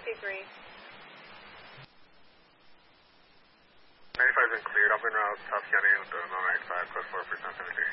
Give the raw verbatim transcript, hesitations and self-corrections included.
fifty-three. ninety-five has been cleared. I'll been route South County with the nine ninety-five, code four for San Seventy.